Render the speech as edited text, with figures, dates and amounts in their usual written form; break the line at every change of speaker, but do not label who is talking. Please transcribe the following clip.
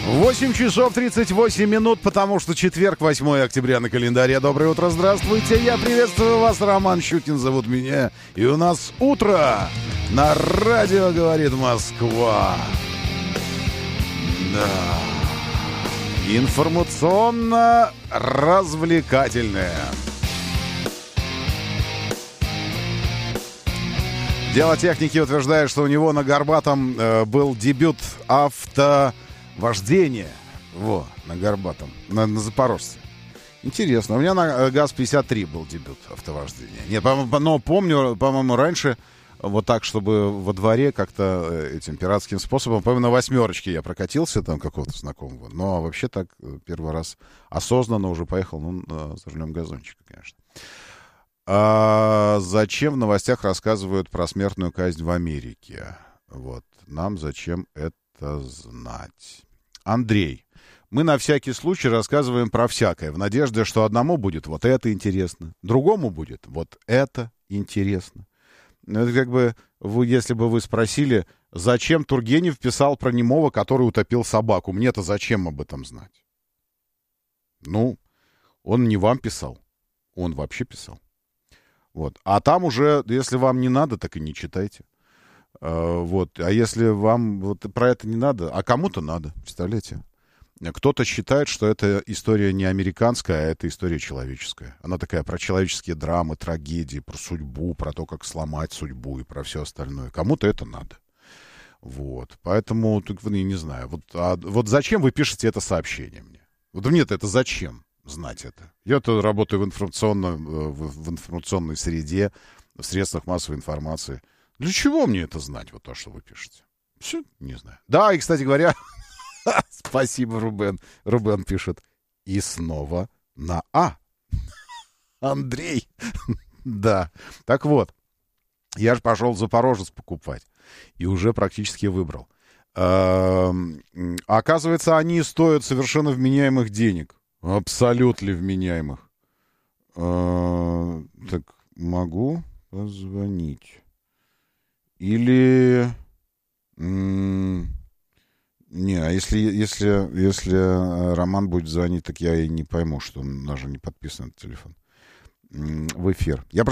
8 часов 38 минут, потому что четверг, 8 октября на календаре. Доброе утро, здравствуйте. Я приветствую вас, Роман Щукин зовут меня. И у нас утро на радио «Говорит Москва». Да. Информационно-развлекательное. Дело техники утверждает, что у него на Горбатом был дебют автовождения. На Горбатом, на Запорожце. Интересно. У меня на ГАЗ-53 был дебют автовождения. Нет, но помню, по-моему, раньше вот так, чтобы во дворе как-то этим пиратским способом. По-моему, на восьмерочке я прокатился там какого-то знакомого. Но вообще так первый раз осознанно уже поехал, за рулем газончика, конечно. А зачем в новостях рассказывают про смертную казнь в Америке? Нам зачем это знать? Андрей, мы на всякий случай рассказываем про всякое, в надежде, что одному будет вот это интересно, другому будет вот это интересно. Это как бы, если бы вы спросили, зачем Тургенев писал про немого, который утопил собаку? Мне-то зачем об этом знать? Он не вам писал, он вообще писал. А там уже, если вам не надо, так и не читайте. А если вам про это не надо, а кому-то надо, представляете? Кто-то считает, что эта история не американская, а это история человеческая. Она такая про человеческие драмы, трагедии, про судьбу, про то, как сломать судьбу и про все остальное. Кому-то это надо. Поэтому, я не знаю. Зачем вы пишете это сообщение мне? Мне-то это зачем знать это? Я-то работаю в информационной среде, в средствах массовой информации. Для чего мне это знать, то, что вы пишете? Все, не знаю. Да, и, кстати говоря, спасибо, Рубен. Рубен пишет. И снова на А. Андрей. Да. Так вот, я же пошел Запорожец покупать. И уже практически выбрал. Оказывается, они стоят совершенно вменяемых денег. Абсолютно вменяемых. Так, могу позвонить. Или... Не, а если Роман будет звонить, так я и не пойму, что он даже не подписан на телефон. В эфир.